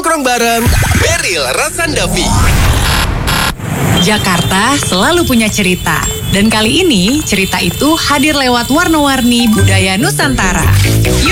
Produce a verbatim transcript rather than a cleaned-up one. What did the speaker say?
nongkrong bareng Beril Rasandavi. Jakarta selalu punya cerita. Dan kali ini cerita itu hadir lewat warna-warni budaya Nusantara.